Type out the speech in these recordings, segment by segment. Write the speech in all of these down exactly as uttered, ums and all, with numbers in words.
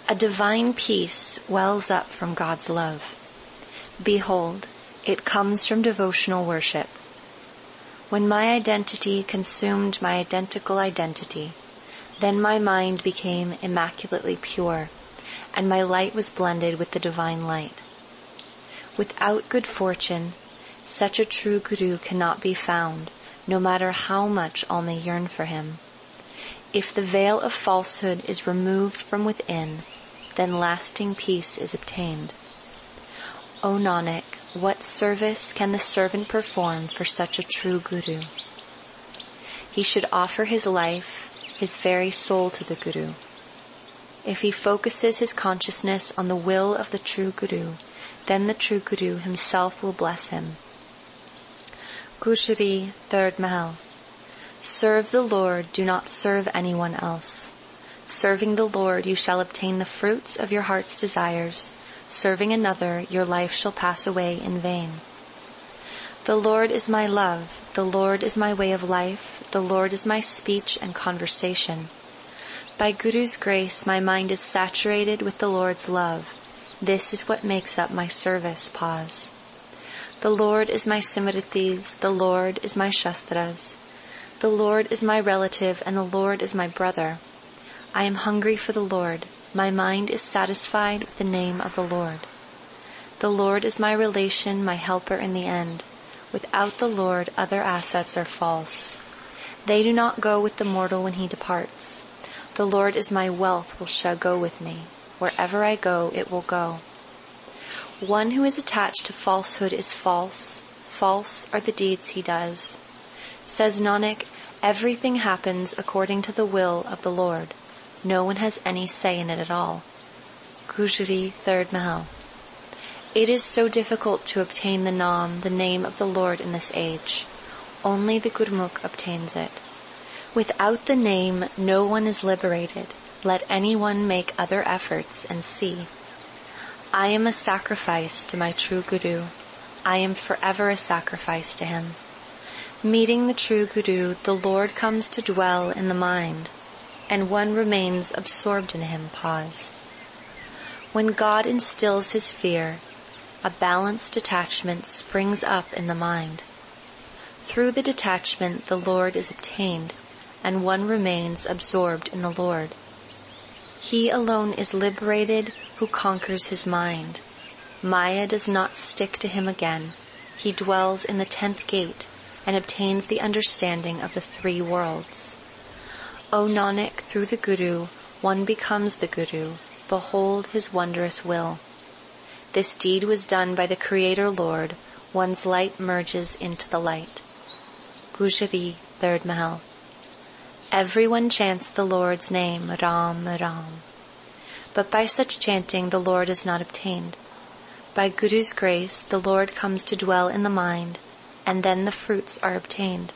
A divine peace wells up from God's love. Behold, it comes from devotional worship. When my identity consumed my identical identity, then my mind became immaculately pure, and my light was blended with the divine light. Without good fortune, such a true Guru cannot be found, no matter how much all may yearn for him. If the veil of falsehood is removed from within, then lasting peace is obtained. O Nanak, what service can the servant perform for such a true Guru? He should offer his life, his very soul to the Guru. If he focuses his consciousness on the will of the true Guru, then the true Guru himself will bless him. Gujari, third Mahal. Serve the Lord, do not serve anyone else. Serving the Lord, you shall obtain the fruits of your heart's desires. Serving another, your life shall pass away in vain. The Lord is my love, the Lord is my way of life, the Lord is my speech and conversation. By Guru's grace, my mind is saturated with the Lord's love. This is what makes up my service. Pause. The Lord is my Simritis, the Lord is my Shastras. The Lord is my relative, and the Lord is my brother. I am hungry for the Lord. My mind is satisfied with the name of the Lord. The Lord is my relation, my helper in the end. Without the Lord, other assets are false. They do not go with the mortal when he departs. The Lord is my wealth, will shall go with me. Wherever I go, it will go. One who is attached to falsehood is false. False are the deeds he does. Says Nanak, everything happens according to the will of the Lord. No one has any say in it at all. Gujari, third Mahal. It is so difficult to obtain the Naam, the name of the Lord in this age. Only the Gurmukh obtains it. Without the name, no one is liberated. Let anyone make other efforts and see. I am a sacrifice to my true Guru. I am forever a sacrifice to him. Meeting the true Guru, the Lord comes to dwell in the mind, and one remains absorbed in him. Pause. When God instills his fear, a balanced detachment springs up in the mind. Through the detachment, the Lord is obtained, and one remains absorbed in the Lord. He alone is liberated who conquers his mind. Maya does not stick to him again. He dwells in the tenth gate and obtains the understanding of the three worlds. O Nanak, through the Guru, one becomes the Guru. Behold his wondrous will. This deed was done by the Creator Lord. One's light merges into the light. Gujari, third Mahal. Everyone chants the Lord's name, Ram, Ram. But by such chanting, the Lord is not obtained. By Guru's grace, the Lord comes to dwell in the mind, and then the fruits are obtained.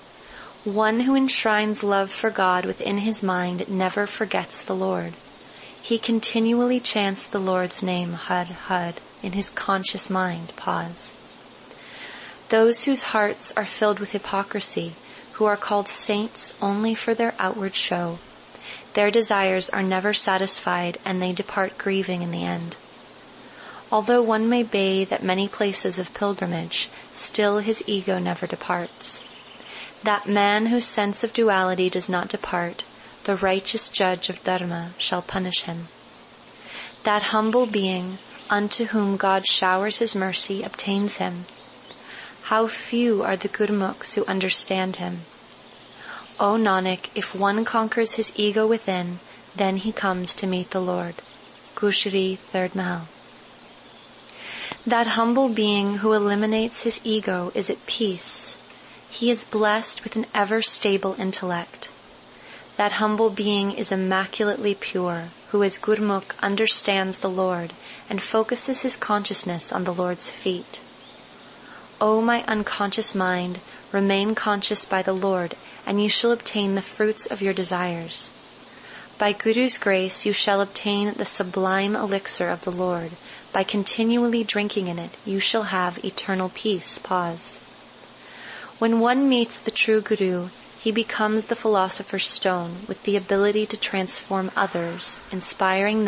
One who enshrines love for God within his mind never forgets the Lord. He continually chants the Lord's name, Had, Had, in his conscious mind. Pause. Those whose hearts are filled with hypocrisy, who are called saints only for their outward show, their desires are never satisfied, and they depart grieving in the end. Although one may bathe at many places of pilgrimage, still his ego never departs. That man whose sense of duality does not depart, the righteous judge of Dharma shall punish him. That humble being, unto whom God showers his mercy, obtains him. How few are the Gurmukhs who understand him. O Nanak, if one conquers his ego within, then he comes to meet the Lord. Gujari, third Mahal. That humble being who eliminates his ego is at peace. He is blessed with an ever-stable intellect. That humble being is immaculately pure, who as Gurmukh understands the Lord and focuses his consciousness on the Lord's feet. O my unconscious mind, remain conscious by the Lord, and you shall obtain the fruits of your desires. By Guru's grace, you shall obtain the sublime elixir of the Lord. By continually drinking in it, you shall have eternal peace. Pause. When one meets the true Guru, he becomes the philosopher's stone with the ability to transform others, inspiring them